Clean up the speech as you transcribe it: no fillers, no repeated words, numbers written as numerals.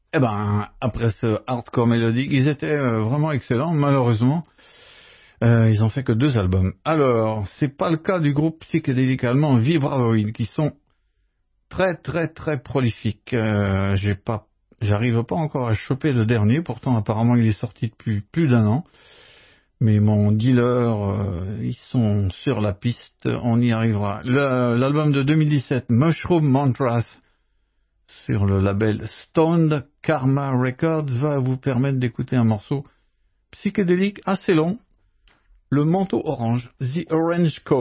Eh ben, après ce hardcore mélodique, ils étaient vraiment excellents. Malheureusement, ils ont fait que 2 albums. Alors, c'est pas le cas du groupe psychédélique allemand Vibravoid, qui sont très très très prolifiques. J'arrive pas encore à choper le dernier. Pourtant, apparemment, il est sorti depuis plus d'1 an. Mais mon dealer, ils sont sur la piste. On y arrivera. L'album de 2017, Mushroom Mantras, sur le label Stoned Karma Records, va vous permettre d'écouter un morceau psychédélique assez long, le manteau orange, The Orange Coat.